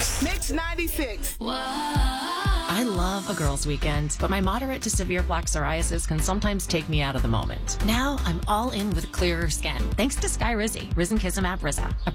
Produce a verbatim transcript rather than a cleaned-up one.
Mix ninety-six. I love a girls' weekend, but my moderate to severe plaque psoriasis can sometimes take me out of the moment. Now I'm all in with clearer skin, thanks to Skyrizi, Risankizumab Riza, a